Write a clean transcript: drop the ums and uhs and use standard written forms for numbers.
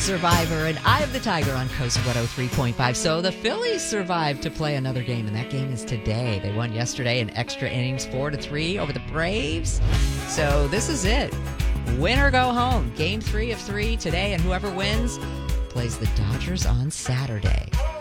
Survivor and Eye of the Tiger on Coast 103.5. So the Phillies survived to play another game, and that game is today. They won yesterday in extra innings 4-3 over the Braves. So this is it. Win or go home. Game 3 of 3 today, and whoever wins plays the Dodgers on Saturday.